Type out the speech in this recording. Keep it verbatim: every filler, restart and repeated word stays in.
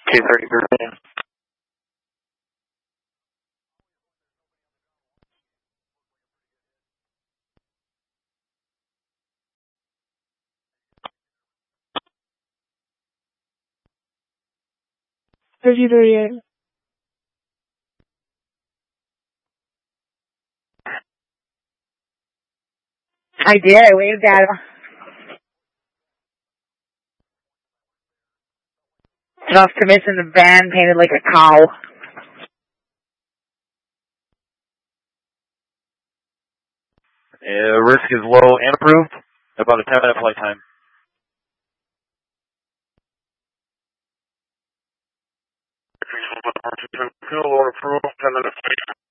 two thirty Berlin. thirty thirty-eight. I did. I waved at him. Lost permission. The van painted like a cow. Uh, risk is low and approved. About a ten minute flight time. Fuel load approved. ten minute flight time.